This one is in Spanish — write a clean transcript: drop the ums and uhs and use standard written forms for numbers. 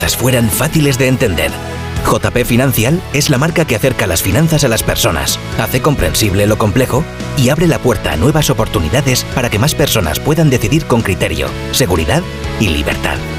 fueran fáciles de entender. JP Financial es la marca que acerca las finanzas a las personas, hace comprensible lo complejo y abre la puerta a nuevas oportunidades para que más personas puedan decidir con criterio, seguridad y libertad.